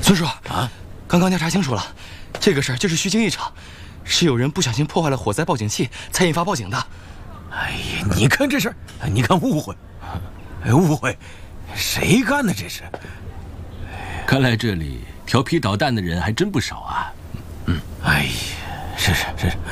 村叔啊，刚刚调查清楚了，这个事儿就是虚惊一场，是有人不小心破坏了火灾报警器，才引发报警的。 哎呀，你看这事儿，你看误会，误会，谁干的这是？ 看来这里调皮捣蛋的人还真不少啊。 哎呀，是。